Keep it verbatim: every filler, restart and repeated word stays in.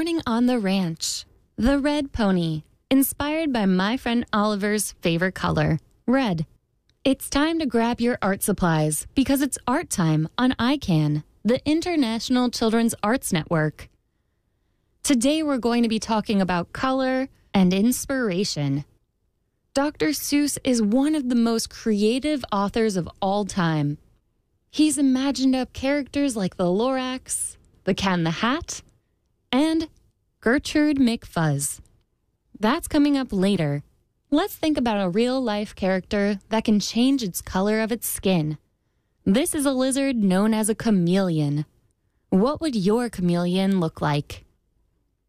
morning on the ranch. The red pony, inspired by my friend Oliver's favorite color, red. It's time to grab your art supplies because it's art time on I CAN, the International Children's Arts Network. Today we're going to be talking about color and inspiration. Doctor Seuss is one of the most creative authors of all time. He's imagined up characters like the Lorax, the Cat in the Hat, and Gertrude McFuzz. That's coming up later. Let's think about a real-life character that can change its color of its skin. This is a lizard known as a chameleon. What would your chameleon look like?